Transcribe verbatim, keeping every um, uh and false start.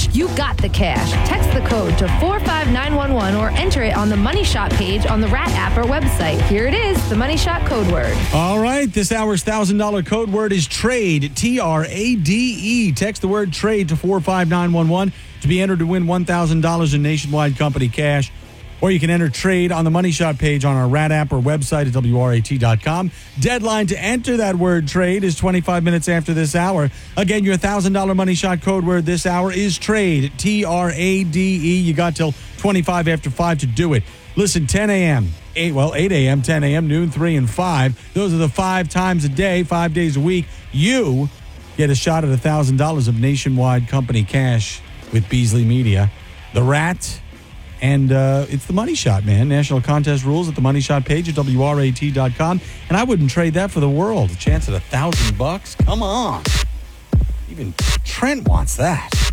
You got the cash. Text the code to four five nine one one or enter it on the Money Shot page on the Rat app or website. Here it is, the Money Shot code word. All right, this hour's one thousand dollars code word is TRADE, T R A D E. Text the word TRADE to four five nine one one to be entered to win one thousand dollars in nationwide company cash. Or you can enter TRADE on the Money Shot page on our Rat app or website at W R A T dot com. Deadline to enter that word TRADE is twenty-five minutes after this hour. Again, your one thousand dollars Money Shot code word this hour is TRADE, T R A D E. You got till twenty-five after five to do it. Listen, ten a.m., eight, well, eight a.m., ten a.m., noon, three, and five. Those are the five times a day, five days a week. You get a shot at one thousand dollars of nationwide company cash with Beasley Media. The Rat... And uh, it's the Money Shot, man. National contest rules at the Money Shot page at W R A T dot com. And I wouldn't trade that for the world. A chance at a thousand bucks? Come on. Even Trent wants that.